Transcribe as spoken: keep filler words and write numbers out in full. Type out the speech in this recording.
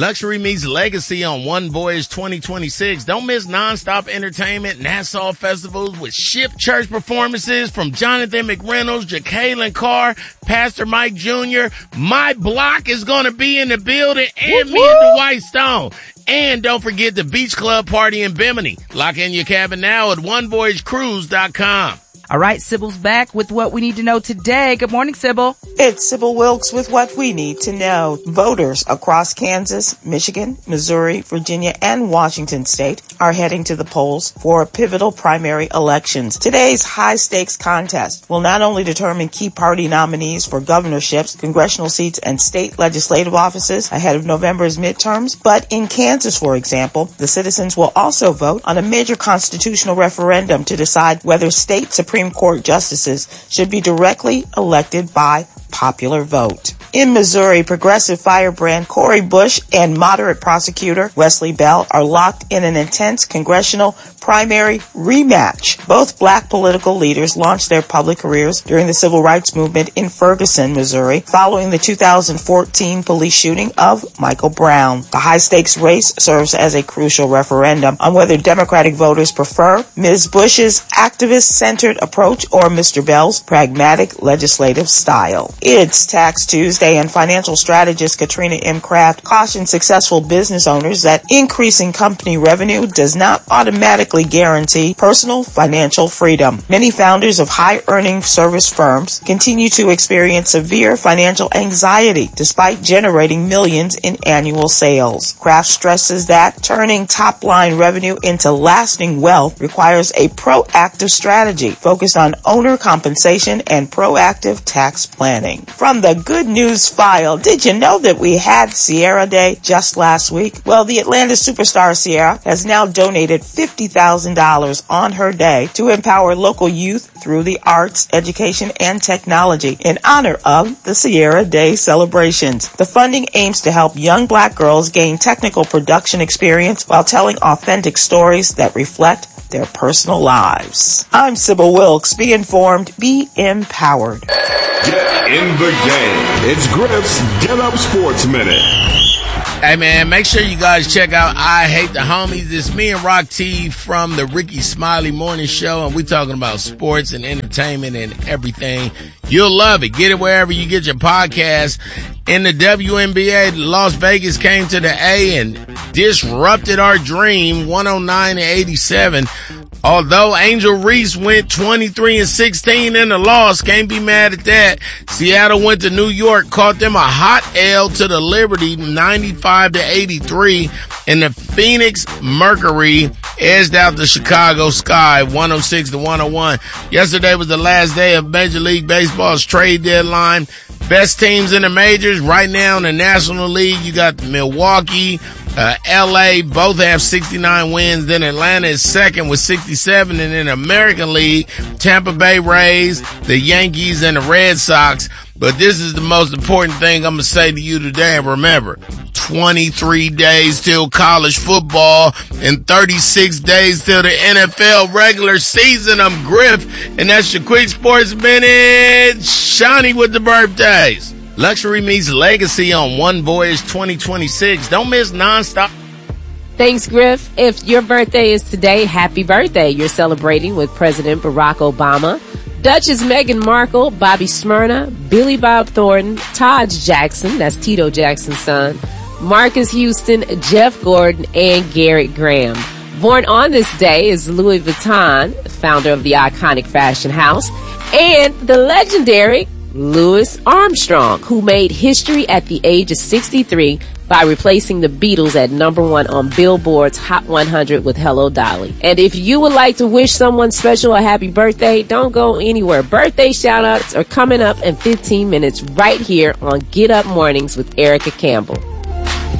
Luxury meets legacy on One Voyage twenty twenty-six. Don't miss nonstop entertainment, Nassau festivals with Ship Church performances from Jonathan McReynolds, Jacqueline Carr, Pastor Mike Junior My Block is going to be in the building, and Woo-hoo! me and the White Stone. And don't forget the Beach Club party in Bimini. Lock in your cabin now at one voyage cruise dot com. All right, Sybil's back with what we need to know today. Good morning, Sybil. It's Sybil Wilkes with what we need to know. Voters across Kansas, Michigan, Missouri, Virginia, and Washington state are heading to the polls for pivotal primary elections. Today's high-stakes contest will not only determine key party nominees for governorships, congressional seats, and state legislative offices ahead of November's midterms, but in Kansas, for example, the citizens will also vote on a major constitutional referendum to decide whether state Supreme Court justices should be directly elected by popular vote. In Missouri, progressive firebrand Cori Bush and moderate prosecutor Wesley Bell are locked in an intense congressional primary rematch. Both black political leaders launched their public careers during the civil rights movement in Ferguson, Missouri, following the two thousand fourteen police shooting of Michael Brown. The high-stakes race serves as a crucial referendum on whether Democratic voters prefer Miz Bush's activist-centered approach or Mister Bell's pragmatic legislative style. It's Tax Tuesday, and financial strategist Katrina M. Kraft cautioned successful business owners that increasing company revenue does not automatically guarantee personal financial freedom. Many founders of high-earning service firms continue to experience severe financial anxiety despite generating millions in annual sales. Kraft stresses that turning top-line revenue into lasting wealth requires a proactive strategy focused on owner compensation and proactive tax planning. From the Good News File, did you know that we had Sierra Day just last week? Well, the Atlanta superstar Sierra has now donated fifty thousand dollars on her day to empower local youth through the arts, education, and technology in honor of the Sierra Day celebrations. The funding aims to help young black girls gain technical production experience while telling authentic stories that reflect their personal lives. I'm Sybil Wilkes. Be informed, be empowered. Get in the game. It's Griff's Get Up Sports Minute. Hey, man, make sure you guys check out I Hate the Homies. It's me and Rock T from the Ricky Smiley Morning Show, and we're talking about sports and entertainment and everything. You'll love it. Get it wherever you get your podcast. In the W N B A, Las Vegas came to the A and disrupted our dream, one oh nine to eighty-seven. Although Angel Reese went twenty-three and sixteen in the loss, can't be mad at that. Seattle went to New York, caught them a hot L to the Liberty, ninety-five to eighty-three, and the Phoenix Mercury edged out the Chicago Sky, one oh six to one oh one. Yesterday was the last day of Major League Baseball's trade deadline. Best teams in the majors right now in the National League, you got Milwaukee, Uh, L A, both have sixty-nine wins. Then Atlanta is second with sixty-seven. And in the American League, Tampa Bay Rays, the Yankees, and the Red Sox. But this is the most important thing I'm going to say to you today. And remember, twenty-three days till college football and thirty-six days till the N F L regular season. I'm Griff, and that's your Quick Sports Minute. Shawnee with the birthdays. Luxury meets legacy on One Voyage twenty twenty-six. Don't miss nonstop. Thanks, Griff. If your birthday is today, happy birthday. You're celebrating with President Barack Obama, Duchess Meghan Markle, Bobby Smyrna, Billy Bob Thornton, Todd Jackson, that's Tito Jackson's son, Marcus Houston, Jeff Gordon, and Garrett Graham. Born on this day is Louis Vuitton, founder of the iconic fashion house, and the legendary Louis Armstrong, who made history at the age of sixty-three by replacing the Beatles at number one on Billboard's Hot one hundred with Hello Dolly. And if you would like to wish someone special a happy birthday, don't go anywhere. Birthday shout-outs are coming up in fifteen minutes right here on Get Up Mornings with Erica Campbell.